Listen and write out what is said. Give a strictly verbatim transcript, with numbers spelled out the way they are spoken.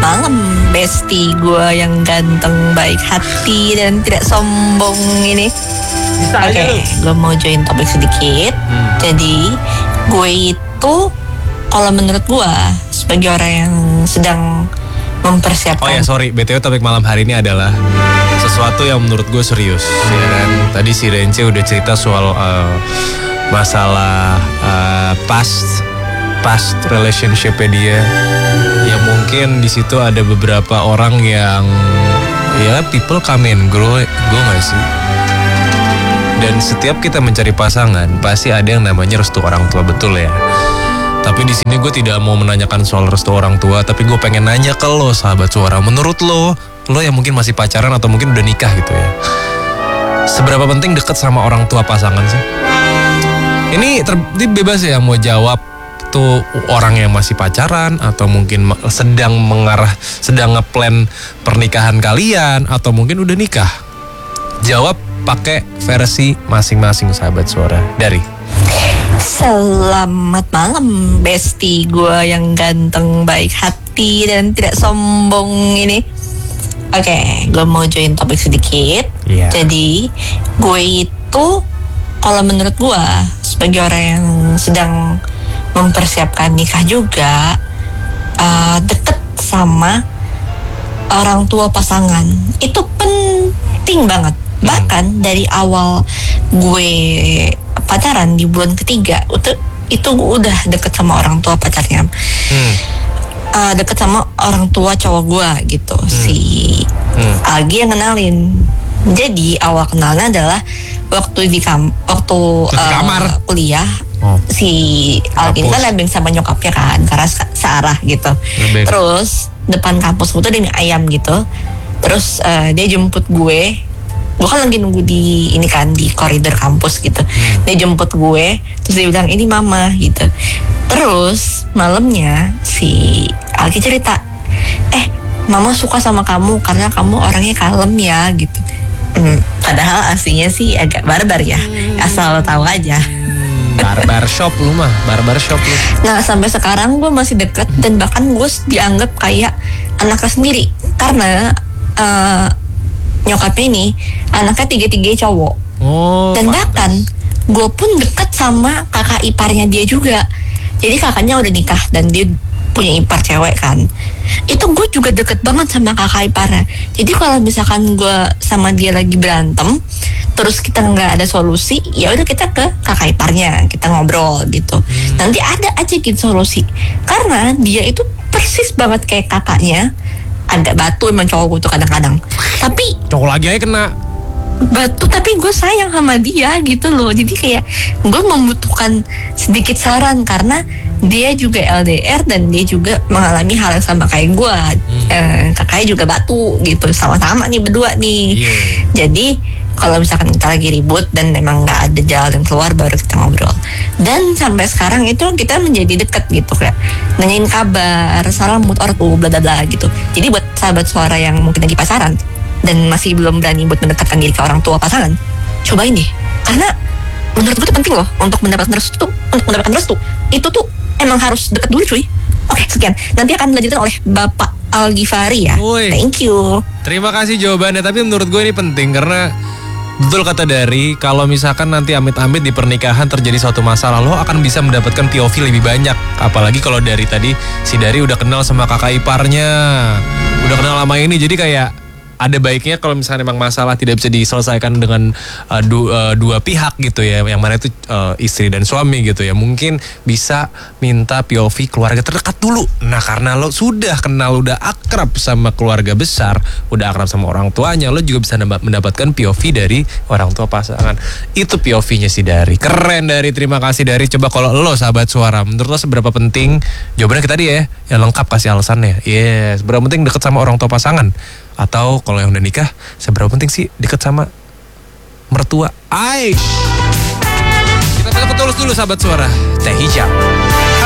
malam, besti gue yang ganteng, baik hati dan tidak sombong ini. Oke, okay, gue mau join topik sedikit. Hmm. Jadi gue itu kalau menurut gue sebagai orang yang sedang mempersiapkan. Oh ya sorry, B T W topik malam hari ini adalah sesuatu yang menurut gue serius. Ya kan? Tadi si Rence udah cerita soal uh, masalah uh, past past relationship-nya dia. Ya mungkin di situ ada beberapa orang yang ya people come and grow, gue nggak sih. Dan setiap kita mencari pasangan pasti ada yang namanya restu orang tua, betul ya. Tapi di sini gue tidak mau menanyakan soal restu orang tua, tapi gue pengen nanya ke lo sahabat suara. Menurut lo, lo yang mungkin masih pacaran atau mungkin udah nikah gitu ya, seberapa penting deket sama orang tua pasangan sih? Ini, ter- ini bebas ya mau jawab tuh orang yang masih pacaran atau mungkin sedang mengarah, sedang ngeplan pernikahan kalian atau mungkin udah nikah. Jawab pakai versi masing-masing sahabat suara. Dari Selamat malam, besti gue yang ganteng, baik hati dan tidak sombong ini. Oke, okay, gue mau join topik sedikit. Yeah. Jadi gue itu kalau menurut gue sebagai orang yang sedang mempersiapkan nikah juga, uh, deket sama orang tua pasangan itu penting banget. Bahkan dari awal gue pacaran di bulan ketiga itu itu gue udah deket sama orang tua pacarnya. Hmm. Uh, deket sama orang tua cowok gue gitu. Hmm. Si hmm. Algi yang kenalin. Jadi awal kenalnya adalah waktu di kam waktu uh, kuliah. Oh. Si Algi kan nebeng sama nyokapnya kan, karena se- searah gitu. Nebeng. Terus depan kampus gue tuh ada mie ayam gitu. Terus uh, dia jemput gue. Gue kan lagi nunggu di ini kan di koridor kampus gitu. Hmm. Dia jemput gue, terus dia bilang ini mama gitu. Terus malamnya si Alki cerita, eh mama suka sama kamu karena kamu orangnya kalem ya gitu. Hmm, padahal aslinya sih agak barbar ya, asal lo tahu aja. Barbar shop lu mah, barbar shop lu. Nah sampai sekarang gue masih deket dan bahkan gue dianggap kayak anaknya sendiri karena uh, nyokapnya ini anaknya tiga-tiga cowok. Oh, dan bahkan gue pun deket sama kakak iparnya dia juga. Jadi kakaknya udah nikah dan dia punya ipar cewek kan. Itu gue juga deket banget sama kakak iparnya. Jadi kalau misalkan gue sama dia lagi berantem, terus kita nggak ada solusi, ya udah kita ke kakak iparnya, kita ngobrol gitu. Hmm. Nanti ada aja gitu solusi. Karena dia itu persis banget kayak kakaknya. Ada batu emang cowok gue tuh kadang-kadang. Tapi cowok lagi aja kena batu, tapi gue sayang sama dia gitu loh. Jadi kayak gue membutuhkan sedikit saran karena dia juga L D R dan dia juga mengalami hal yang sama kayak gue. hmm. eh, kakaknya juga batu gitu, sama-sama nih berdua nih. yeah. Jadi kalau misalkan kita lagi ribut dan emang nggak ada jalan keluar, baru kita ngobrol. Dan sampai sekarang itu kita menjadi dekat gitu, kayak nanyain kabar, salam buat ortu, bla bla bla gitu. Jadi buat sahabat suara yang mungkin lagi pacaran dan masih belum berani buat mendekatkan diri ke orang tua pasangan, cobain deh. Karena menurut gue itu penting loh untuk mendapatkan restu, untuk mendapatkan restu itu tuh emang harus dekat dulu cuy. Oke, sekian. Nanti akan dilanjutkan oleh Bapak Algifari ya. Woy. Thank you. Terima kasih jawabannya. Tapi menurut gue ini penting karena betul kata Dari, kalau misalkan nanti amit-amit di pernikahan terjadi suatu masalah, lo akan bisa mendapatkan P O V lebih banyak. Apalagi kalau Dari tadi, si Dari udah kenal sama kakak iparnya, udah kenal lama ini, jadi kayak ada baiknya kalau misalnya memang masalah tidak bisa diselesaikan dengan uh, du, uh, dua pihak gitu ya, yang mana itu uh, istri dan suami gitu ya, mungkin bisa minta P O V keluarga terdekat dulu. Nah karena lo sudah kenal, udah akrab sama keluarga besar, udah akrab sama orang tuanya, lo juga bisa mendapatkan P O V dari orang tua pasangan. Itu P O V-nya si Dari. Keren Dari, terima kasih Dari. Coba kalau lo sahabat suara, menurut lo seberapa penting? Jawabannya kita tadi ya, yang lengkap kasih alasannya. Yes, seberapa penting deket sama orang tua pasangan? Atau kalau yang udah nikah, seberapa penting sih deket sama mertua? Aish. Kita peluk tulus dulu sahabat suara. Teh hijau.